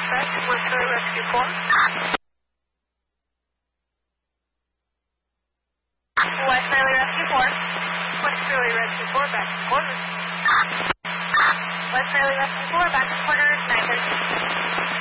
Dispatch, West Philly Rescue 4. West Philly Rescue 4. West Philly Rescue 4, back to quarters. West Philly Rescue 4, back to quarters, 9:30.